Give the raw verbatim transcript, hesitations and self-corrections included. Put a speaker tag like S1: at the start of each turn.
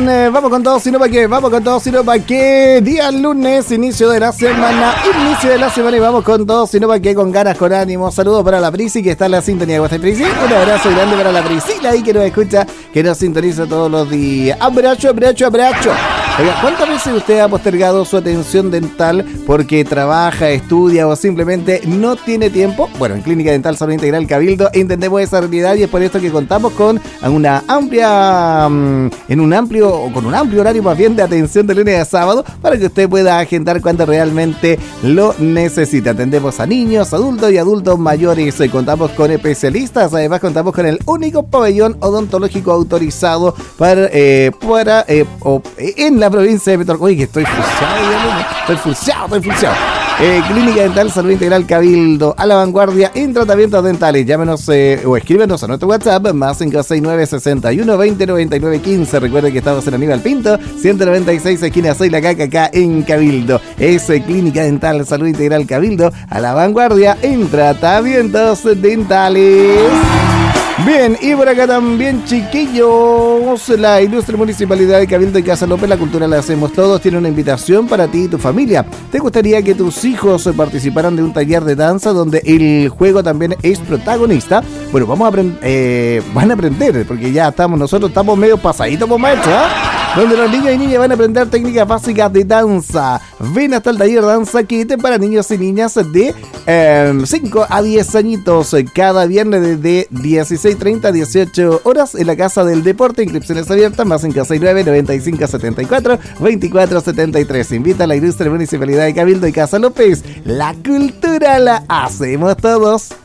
S1: Eh, vamos con todo, sino para qué. Vamos con todo, sino para qué. Día lunes, inicio de la semana. Inicio de la semana y vamos con todo, sino para qué. Con ganas, con ánimo. Saludos para la Prisi que está en la sintonía. ¿Cómo está, Prisi? Un abrazo grande para la Priscila ahí que nos escucha, que nos sintoniza todos los días. Abrazo, abrazo, abrazo. Oiga, ¿cuántas veces usted ha postergado su atención dental porque trabaja, estudia o simplemente no tiene tiempo? Bueno, en Clínica Dental Salud Integral Cabildo entendemos esa realidad y es por esto que contamos con una amplia, en un amplio, o con un amplio horario más bien de atención de lunes a sábado para que usted pueda agendar cuando realmente lo necesita. Atendemos a niños, adultos y adultos mayores. Contamos con especialistas, además contamos con el único pabellón odontológico autorizado para, eh, para eh, o, en la la provincia de Petro. Uy, que estoy fusiado, estoy fusiado, estoy fusiado. Eh, Clínica Dental Salud Integral Cabildo, a la vanguardia en tratamientos dentales. Llámenos eh, o escríbenos a nuestro WhatsApp, más cinco seis nueve, sesenta y uno, veinte, noventa y nueve, quince. Recuerden que estamos en Aníbal Pinto, ciento noventa y seis, esquina Soy la Caca, acá en Cabildo. Es eh, Clínica Dental Salud Integral Cabildo, a la vanguardia en tratamientos dentales. Bien, y por acá también, chiquillos, la Ilustre Municipalidad de Cabildo y Casa López, la cultura la hacemos todos, tiene una invitación para ti y tu familia. ¿Te gustaría que tus hijos participaran de un taller de danza donde el juego también es protagonista? Bueno, vamos a aprender, eh, van a aprender, porque ya estamos, nosotros estamos medio pasaditos por maestro, ¿eh? Donde los niños y niñas van a aprender técnicas básicas de danza. Ven hasta el taller Danza Kit para niños y niñas de eh, cinco a diez añitos, cada viernes desde dieciséis treinta a dieciocho horas en la Casa del Deporte. Inscripciones abiertas, más cinco seis nueve, noventa y cinco, setenta y cuatro, veinticuatro setenta y tres. Invita a la Ilustre Municipalidad de Cabildo y Casa López. La cultura la hacemos todos.